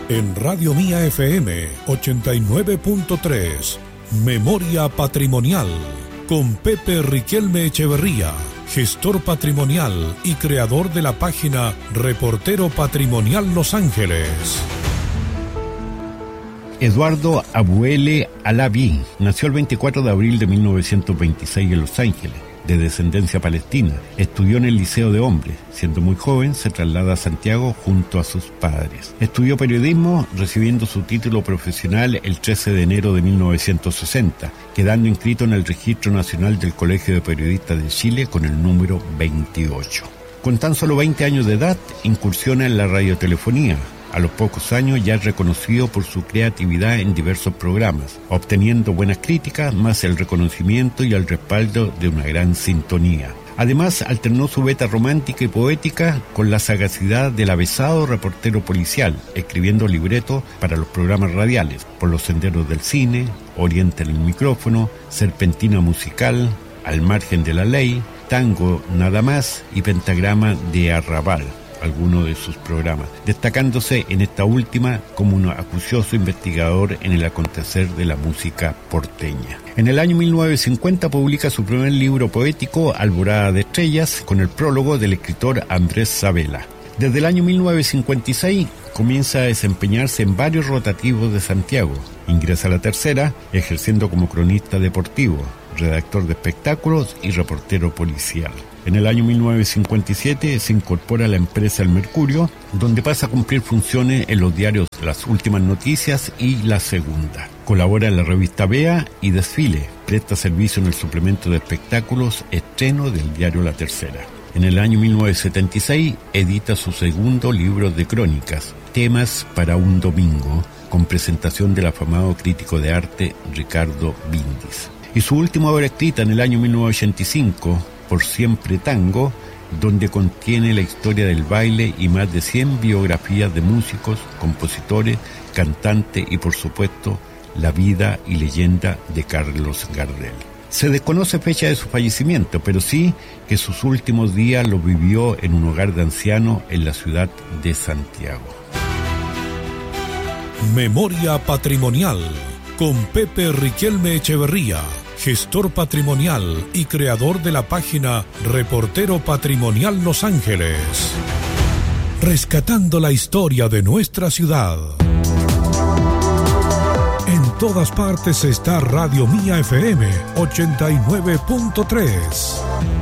En Radio Mía FM 89.3, Memoria Patrimonial, con Pepe Riquelme Echeverría, gestor patrimonial y creador de la página Reportero Patrimonial Los Ángeles. Eduardo Abuele Alaví nació el 24 de abril de 1926 en Los Ángeles, de descendencia palestina. Estudió en el Liceo de Hombres. Siendo muy joven, se traslada a Santiago junto a sus padres. Estudió periodismo, recibiendo su título profesional el 13 de enero de 1960, quedando inscrito en el Registro Nacional del Colegio de Periodistas de Chile con el número 28. Con tan solo 20 años de edad, incursiona en la radiotelefonía. A los pocos años ya es reconocido por su creatividad en diversos programas, obteniendo buenas críticas, más el reconocimiento y el respaldo de una gran sintonía. Además, alternó su beta romántica y poética con la sagacidad del avesado reportero policial, escribiendo libretos para los programas radiales, Por los senderos del cine, Oriente en el micrófono, Serpentina musical, Al margen de la ley, Tango nada más y Pentagrama de Arrabal, algunos de sus programas, destacándose en esta última como un acucioso investigador en el acontecer de la música porteña. En el año 1950 publica su primer libro poético, Alborada de Estrellas, con el prólogo del escritor Andrés Sabela. Desde el año 1956 comienza a desempeñarse en varios rotativos de Santiago. Ingresa a La Tercera, ejerciendo como cronista deportivo, redactor de espectáculos y reportero policial. En el año 1957 se incorpora a la empresa El Mercurio, donde pasa a cumplir funciones en los diarios Las Últimas Noticias y La Segunda. Colabora en la revista Vea y Desfile. Presta servicio en el suplemento de espectáculos Estreno del diario La Tercera. En el año 1976 edita su segundo libro de crónicas, Temas para un domingo, con presentación del afamado crítico de arte Ricardo Bindis. Y su última obra escrita en el año 1985, Por siempre tango, donde contiene la historia del baile y más de 100 biografías de músicos, compositores, cantantes y por supuesto la vida y leyenda de Carlos Gardel. Se desconoce fecha de su fallecimiento, pero sí que sus últimos días los vivió en un hogar de ancianos en la ciudad de Santiago. Memoria Patrimonial, con Pepe Riquelme Echeverría, gestor patrimonial y creador de la página Reportero Patrimonial Los Ángeles. Rescatando la historia de nuestra ciudad. En todas partes está Radio Mía FM 89.3.